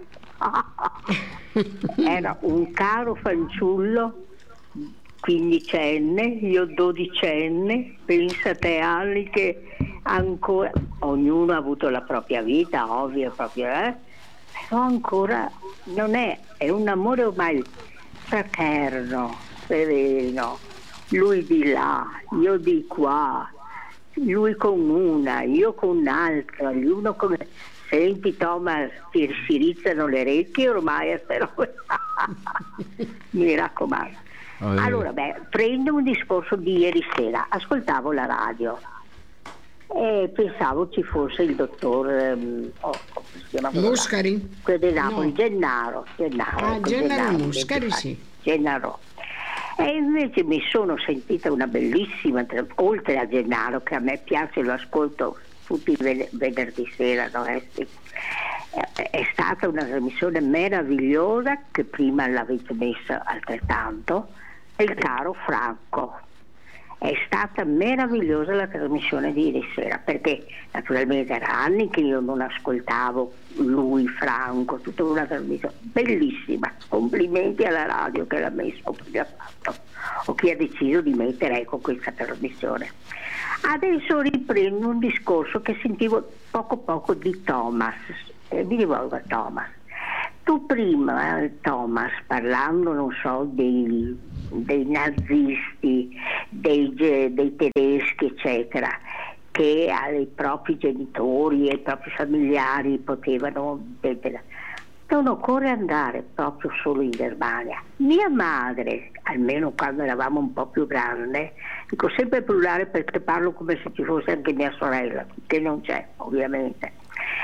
Era un caro fanciullo, 15enne, io 12enne, pensate anni che ancora... Ognuno ha avuto la propria vita, ovvio, però ancora non è un amore ormai fraterno, sereno. Lui di là, io di qua, lui con una, io con un'altra, uno come... Senti Thomas, ti si rizzano le orecchie ormai, però mi raccomando. Allora, prendo un discorso di ieri sera, ascoltavo la radio e pensavo ci fosse il dottor come si chiama? Muscari? Quello di Napoli, No. Gennaro. Gennaro Muscari, sì. Gennaro. E invece mi sono sentita una bellissima, oltre a Gennaro, che a me piace, lo ascolto tutti i venerdì sera, no? Sì. È stata una trasmissione meravigliosa, che prima l'avete messa altrettanto, è il caro Franco. È stata meravigliosa la trasmissione di ieri sera, perché naturalmente era anni che io non ascoltavo lui, Franco, tutta una trasmissione bellissima. Complimenti alla radio che l'ha messo o chi l'ha fatto o chi ha deciso di mettere, ecco, questa trasmissione. Adesso riprendo un discorso che sentivo poco di Thomas, mi rivolgo a Thomas. Tu prima, Thomas, parlando, non so, dei nazisti, dei tedeschi, eccetera, che ai propri genitori e ai propri familiari potevano... Non occorre andare proprio solo in Germania. Mia madre, almeno quando eravamo un po' più grande, dico sempre plurale perché parlo come se ci fosse anche mia sorella, che non c'è ovviamente,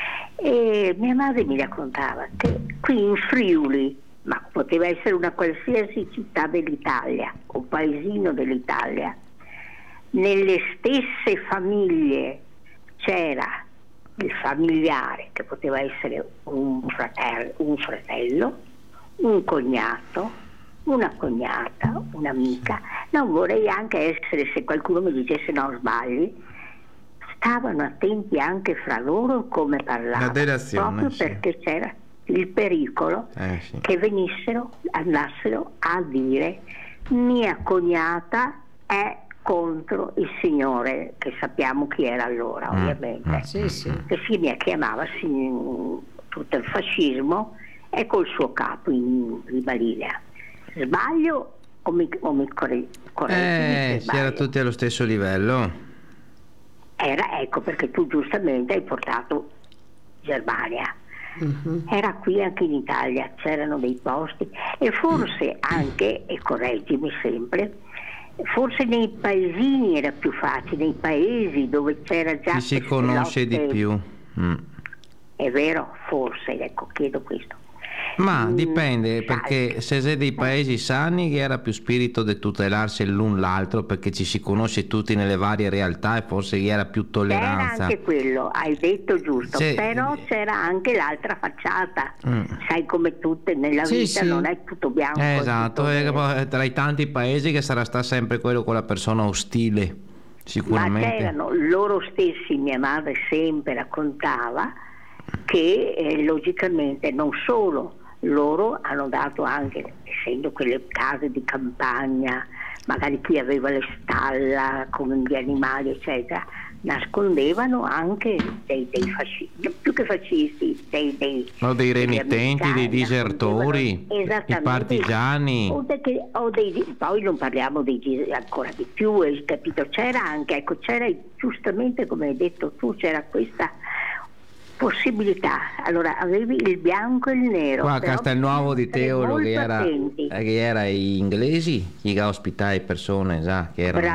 e mia madre mi raccontava che qui in Friuli, ma poteva essere una qualsiasi città dell'Italia o paesino dell'Italia, nelle stesse famiglie c'era il familiare, che poteva essere un fratello, un cognato, una cognata, un'amica. Non vorrei anche essere, se qualcuno mi dicesse no, sbagli, stavano attenti anche fra loro come parlavano, La delazione, proprio sì. perché c'era il pericolo Sì. che andassero a dire mia cognata è contro il signore, che sappiamo chi era allora, ovviamente, Sì. che si chiamava tutto il fascismo e col suo capo in prima linea. Sbaglio o mi correggi? Se Si era sbaglio. tutti allo stesso livello. Era, ecco, perché tu giustamente hai portato Germania. Era qui anche in Italia, c'erano dei posti e forse anche, e correggimi sempre, forse nei paesini era più facile, nei paesi dove c'era già Si queste conosce di lotte. più. È vero, forse, ecco, chiedo questo. Ma dipende, sai. perché se sei dei paesi sani che era più spirito di tutelarsi l'un l'altro, perché ci si conosce tutti nelle varie realtà e forse era più C'era tolleranza. anche quello, hai detto giusto, Sì. però c'era anche l'altra facciata, sai, come tutte nella Sì, vita sì. non è tutto bianco. Esatto, tutto e nero. poi tra i tanti paesi che sarà sta sempre quello con la persona ostile, Ma sicuramente. c'erano loro stessi, mia madre sempre raccontava che logicamente non solo loro hanno dato anche, essendo quelle case di campagna, magari chi aveva le stalla come gli animali eccetera, nascondevano anche dei fascisti, più che fascisti, dei O dei remittenti, americani, dei disertori, nascondevano, i esattamente, partigiani. poi non parliamo ancora di più, hai capito? C'era anche, ecco, c'era giustamente come hai detto tu, c'era questa possibilità. Allora avevi il bianco e il nero. Qua a però Castelnuovo di bisogna Teolo stare che molto era, attenti. che era gli inglesi, chi ospitava persone, sa, che erano...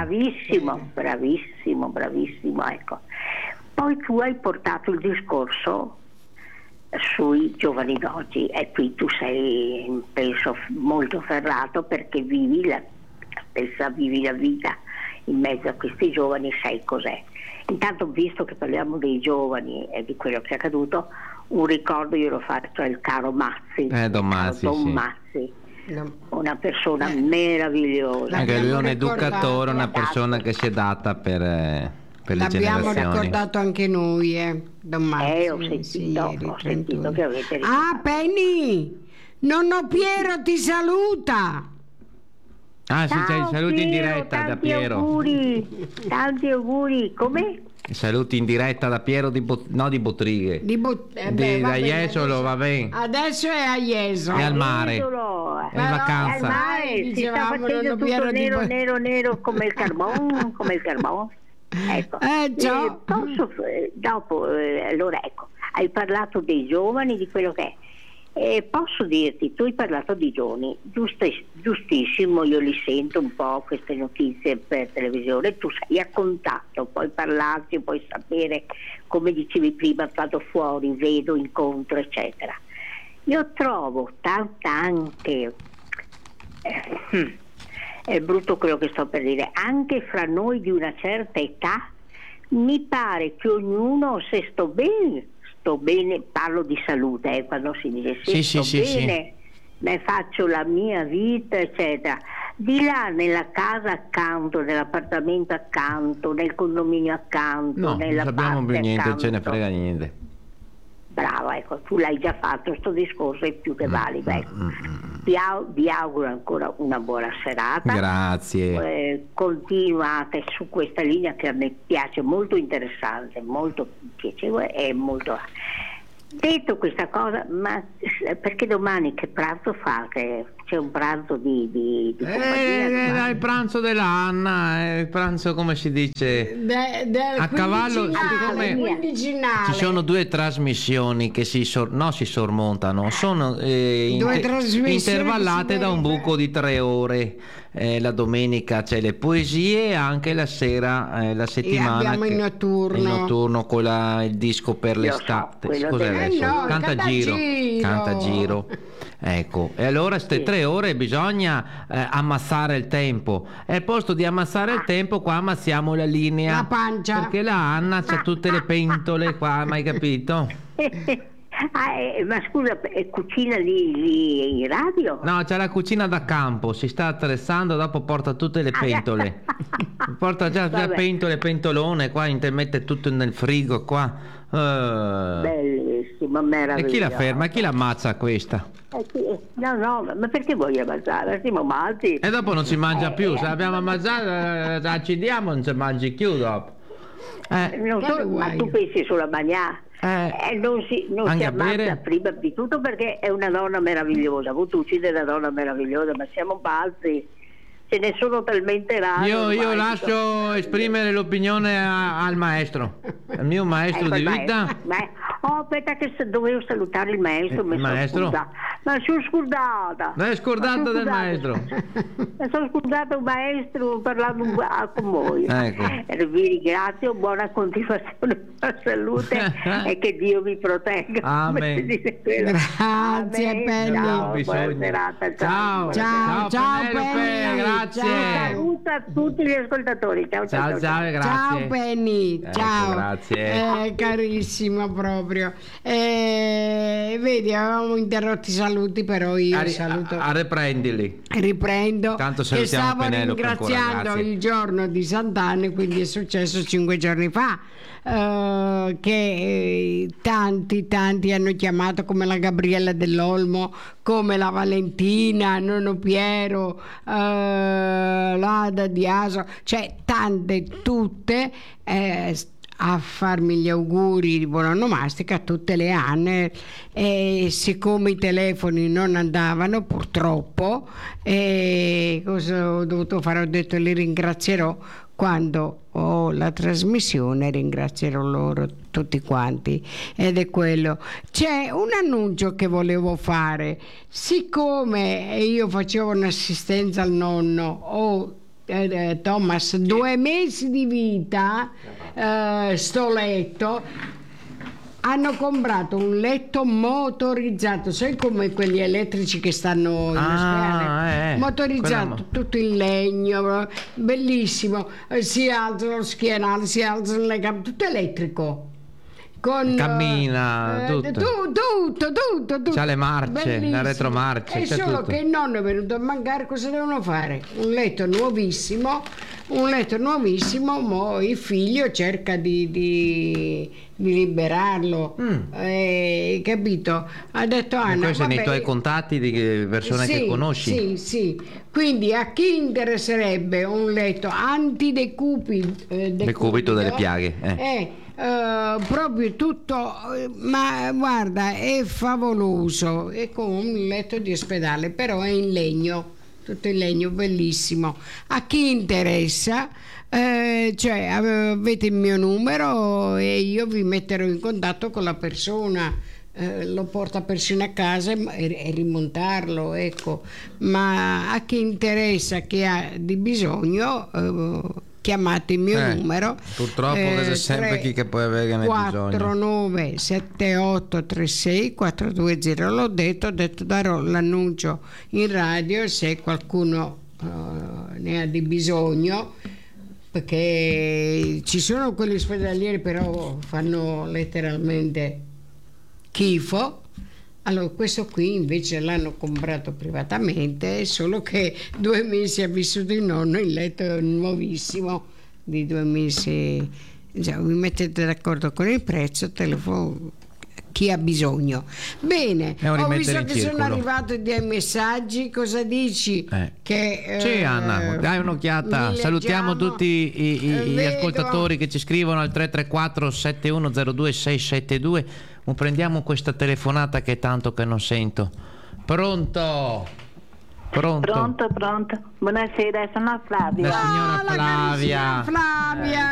Bravissimo, ecco. Poi tu hai portato il discorso sui giovani d'oggi e qui tu sei, penso, molto ferrato perché vivi la vita in mezzo a questi giovani, sai cos'è. Intanto, visto che parliamo dei giovani e di quello che è accaduto, un ricordo io lo faccio al caro Mazzi, Don Mazzi, Don sì. Mazzi, No. una persona meravigliosa. Anche lui è un L'abbiamo educatore, una ricordato. persona che si è data per le L'abbiamo generazioni. ricordato anche noi, Don Mazzi. Ho sentito, ieri, ho sentito 31. che avete Ah, Penny! Nonno Piero ti saluta! Ah sì, c'è i saluti in diretta da tanti Piero. tanti auguri, come? I saluti in diretta da Piero di Bottrighe. Da Jesolo, va bene. Adesso è a Jesolo. E al mare. Jesolo. È in vacanza. Al mare, si sta Dicevamo, facendo nonno tutto Piero di nero come il carbone, Ecco. Già. Dopo, allora ecco, hai parlato dei giovani, di quello che è. E posso dirti, tu hai parlato di giovani, giustissimo, io li sento un po' queste notizie per televisione, tu sei a contatto, puoi parlarci, puoi sapere, come dicevi prima, vado fuori, vedo, incontro, eccetera. Io trovo tanta anche, è brutto quello che sto per dire, anche fra noi di una certa età, mi pare che ognuno, se sto bene, parlo di salute, quando si dice sto bene, beh, faccio la mia vita, eccetera. Di là nella casa accanto, nell'appartamento accanto, nel condominio accanto, No, nella non sappiamo parte più niente, accanto. ce ne frega niente. Brava, ecco, tu l'hai già fatto, questo discorso è più che valido. Ecco. Vi auguro ancora una buona serata. Grazie. Continuate su questa linea che a me piace, molto interessante, molto piacevole e molto... Detto questa cosa, ma perché domani che pranzo fate? C'è un pranzo di compagnia? Il pranzo dell'Anna, il pranzo, come si dice, a cavallo, siccome ci sono 2 trasmissioni che si sormontano, sono intervallate da un buco di 3 ore. La domenica c'è le poesie, anche la sera, la settimana, abbiamo il notturno con il disco per l'estate. Cos'è adesso? no, Cantagiro. Ecco, e allora queste 3 ore bisogna ammazzare il tempo, e al posto di ammazzare il tempo qua ammazziamo la linea, la pancia, perché la Anna c'ha tutte le pentole qua, mai capito? Ma scusa, cucina lì in radio? No, c'è la cucina da campo, si sta attrezzando, dopo porta tutte le pentole. Porta già pentole, pentolone qua, mette tutto nel frigo qua. Bellissimo, meraviglioso. E chi la ferma? Chi la ammazza questa? No, ma perché voglio ammazzare? Siamo matti. E dopo non si mangia più, se abbiamo ammazzato, accidiamo, non si mangi più dopo. Non so, ma tu pensi sulla Magnà? Non si ammazza prima di tutto perché è una donna meravigliosa. Tu uccidi una donna meravigliosa, ma siamo pazzi, ce ne sono talmente rari. Io lascio esprimere l'opinione al maestro, al mio maestro di vita. Aspetta che dovevo salutare il maestro. Ma sono scordata. Non è scordata del maestro. Mi sono scordata un maestro parlando con voi. Ecco. Vi ringrazio, buona continuazione, buona salute e che Dio vi protegga. Amen. Grazie Penny. Buona serata. Ciao Penny. Grazie. Saluta a tutti gli ascoltatori. Ciao, grazie. Ciao Penny. Ciao. Grazie. Carissima proprio. Vedi, avevamo interrotto i saluti, però io saluto. Riprendo. Tanto e stavo Penelope ringraziando ancora, il giorno di Sant'Anna, quindi è successo 5 giorni fa. Che tanti hanno chiamato, come la Gabriella dell'Olmo, come la Valentina, Nonno Piero, l'Ada di Aso, cioè tante, tutte a farmi gli auguri di buon onomastica a tutte le Anne, e siccome i telefoni non andavano purtroppo, cosa ho dovuto fare? Ho detto li ringrazierò quando ho la trasmissione, ringrazierò loro tutti quanti, ed è quello. C'è un annuncio che volevo fare, siccome io facevo un'assistenza al nonno, Thomas, 2 mesi di vita, sto letto, hanno comprato un letto motorizzato, sai come quelli elettrici che stanno in ospedale, motorizzato, tutto in legno, bellissimo, si alza lo schienale, si alzano le gambe, tutto elettrico. Cammina, tutto. C'ha le marce, bellissimo. le retromarce. È solo tutto. che il nonno è venuto a mancare, cosa devono fare? Un letto nuovissimo, mo il figlio cerca di liberarlo, capito? Ha detto Anna, questi sono i tuoi contatti di persone che conosci? Sì, quindi a chi interesserebbe un letto decubito delle piaghe, proprio tutto, ma guarda, è favoloso, è come un letto di ospedale, però è in legno, tutto in legno, bellissimo. A chi interessa, avete il mio numero e io vi metterò in contatto con la persona lo porta persino a casa e rimontarlo, ecco. Ma a chi interessa, chi ha di bisogno, chiamate il mio numero. Purtroppo c'è sempre chi che può avere bisogno. 49 78 36 420. L'ho detto, darò l'annuncio in radio se qualcuno ne ha di bisogno, perché ci sono quelli ospedalieri però fanno letteralmente schifo. Allora questo qui invece l'hanno comprato privatamente, solo che 2 mesi ha vissuto il nonno in letto nuovissimo di 2 mesi. Già, vi mettete d'accordo con il prezzo, telefono chi ha bisogno. Bene, ho visto che sono arrivati dei messaggi. Cosa dici? Sì, Anna, dai un'occhiata. Salutiamo tutti gli ascoltatori che ci scrivono al 334 7102 672. Prendiamo questa telefonata che è tanto che non sento. Pronto? Pronto. Buonasera, sono Flavia. La signora Flavia.